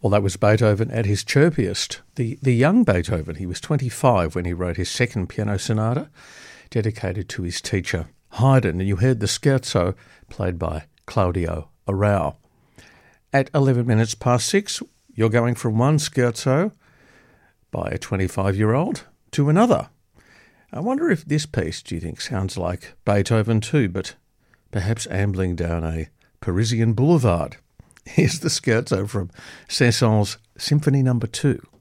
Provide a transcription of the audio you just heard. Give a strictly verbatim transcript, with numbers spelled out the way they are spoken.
Well, that was Beethoven at his chirpiest. The, the young Beethoven, he was twenty-five when he wrote his second piano sonata, dedicated to his teacher Haydn, and you heard the scherzo played by Claudio Arrau. At eleven minutes past six, you're going from one scherzo by a twenty-five-year-old to another. I wonder if this piece, do you think, sounds like Beethoven too, but perhaps ambling down a Parisian boulevard? Here's the scherzo from Saint-Saëns Symphony Number Two.